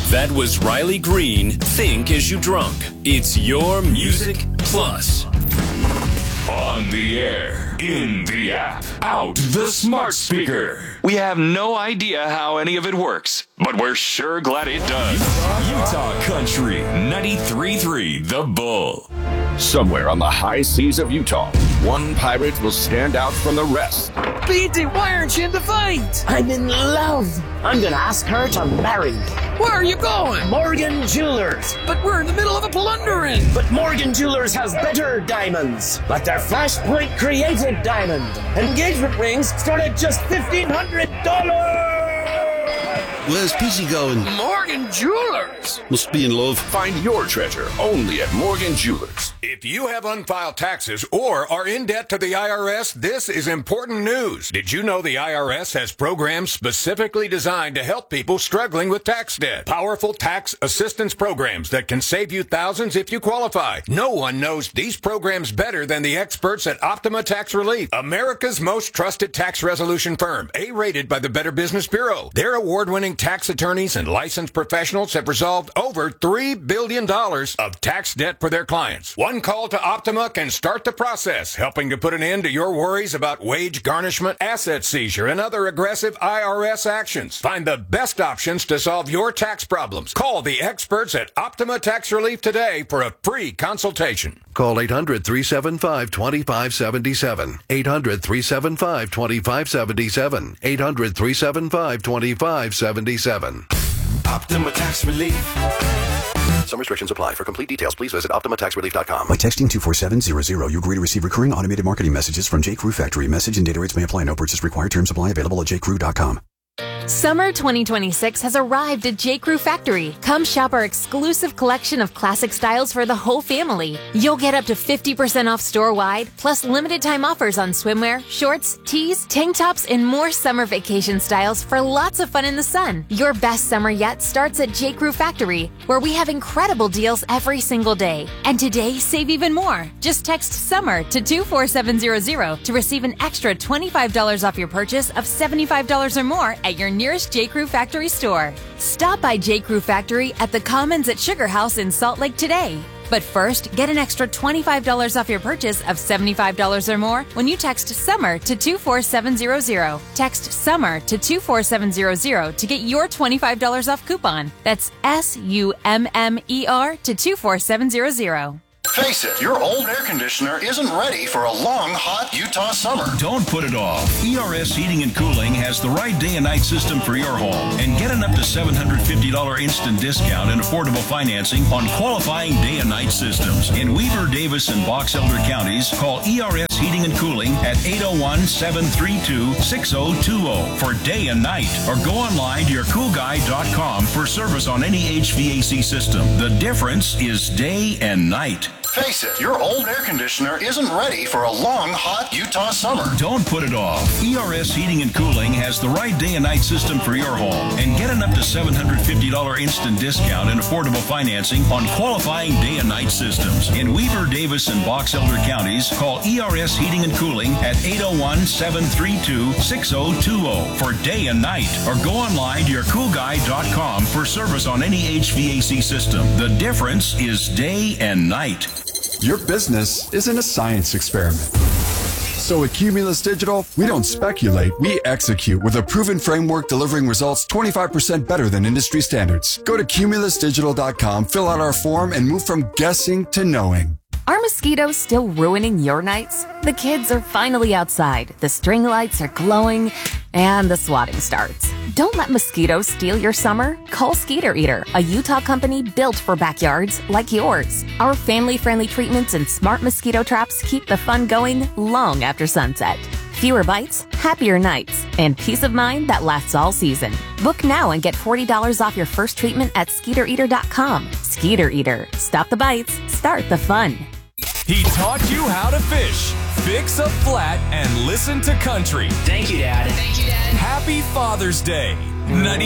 That was Riley Green, Think As You Drunk. It's your Music Plus. On the air, in the app, out the smart speaker. We have no idea how any of it works, but we're sure glad it does. Utah Country 93.3 The Bull. Somewhere on the high seas of Utah, one pirate will stand out from the rest. Beatty, why aren't you in the fight? I'm in love. I'm gonna ask her to marry me. Where are you going? Morgan Jewelers. But we're in the middle of a plundering. But Morgan Jewelers has better diamonds, like their Flashpoint Created Diamond. Engagement rings start at just $1,500. Where's Pizzy going? Morgan Jewelers. Must be in love. Find your treasure only at Morgan Jewelers. If you have unfiled taxes or are in debt to the IRS, this is important news. Did you know the IRS has programs specifically designed to help people struggling with tax debt? Powerful tax assistance programs that can save you thousands if you qualify. No one knows these programs better than the experts at Optima Tax Relief, America's most trusted tax resolution firm, A-rated by the Better Business Bureau. Their award-winning tax attorneys and licensed professionals have resolved over $3 billion of tax debt for their clients. One call to Optima can start the process, helping to put an end to your worries about wage garnishment, asset seizure, and other aggressive IRS actions. Find the best options to solve your tax problems. Call the experts at Optima Tax Relief today for a free consultation. Call 800-375-2577. 800-375-2577. 800-375-2577. Optima Tax Relief. Some restrictions apply. For complete details, please visit OptimaTaxRelief.com. By texting 24700, you agree to receive recurring automated marketing messages from J.Crew Factory. Message and data rates may apply. No purchase required. Terms apply. Available at jcrew.com. Summer 2026 has arrived at J.Crew Factory. Come shop our exclusive collection of classic styles for the whole family. You'll get up to 50% off store-wide, plus limited time offers on swimwear, shorts, tees, tank tops, and more summer vacation styles for lots of fun in the sun. Your best summer yet starts at J.Crew Factory, where we have incredible deals every single day. And today, save even more. Just text SUMMER to 24700 to receive an extra $25 off your purchase of $75 or more at your nearest J.Crew Factory store. Stop by J.Crew Factory at the Commons at Sugar House in Salt Lake today. But first, get an extra $25 off your purchase of $75 or more when you text SUMMER to 24700. Text SUMMER to 24700 to get your $25 off coupon. That's SUMMER to 24700. Face it, your old air conditioner isn't ready for a long, hot Utah summer. Don't put it off. ERS Heating and Cooling has the right day and night system for your home. And get an up to $750 instant discount and affordable financing on qualifying day and night systems. In Weaver, Davis, and Box Elder counties, call ERS Heating and Cooling at 801-732-6020 for day and night. Or go online to yourcoolguy.com for service on any HVAC system. The difference is day and night. Face it, your old air conditioner isn't ready for a long, hot Utah summer. Don't put it off. ERS Heating and Cooling has the right day and night system for your home. And get an up to $750 instant discount and affordable financing on qualifying day and night systems. In Weaver, Davis, and Box Elder counties, call ERS Heating and Cooling at 801-732-6020 for day and night. Or go online to yourcoolguy.com for service on any HVAC system. The difference is day and night. Your business isn't a science experiment. So at Cumulus Digital, we don't speculate, we execute with a proven framework delivering results 25% better than industry standards. Go to cumulusdigital.com, fill out our form, and move from guessing to knowing. Are mosquitoes still ruining your nights? The kids are finally outside, the string lights are glowing, and the swatting starts. Don't let mosquitoes steal your summer. Call Skeeter Eater, a Utah company built for backyards like yours. Our family-friendly treatments and smart mosquito traps keep the fun going long after sunset. Fewer bites, happier nights, and peace of mind that lasts all season. Book now and get $40 off your first treatment at SkeeterEater.com. Skeeter Eater. Stop the bites. Start the fun. He taught you how to fish, fix a flat, and listen to country. Thank you, Dad. Happy Father's Day. 90